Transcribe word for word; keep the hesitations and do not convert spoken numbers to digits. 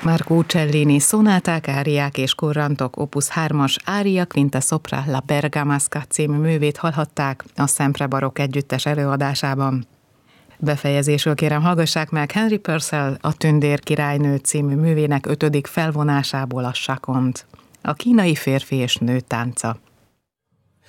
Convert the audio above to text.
Marco Cellini szonáták, áriák és kurrantok opus hármas ária quinta sopra la Bergamasca című művét hallhatták a Sempre Barokk együttes előadásában. Befejezésül kérem hallgassák meg Henry Purcell a Tündér királynő című művének ötödik felvonásából a Sakont, a kínai férfi és nő tánca.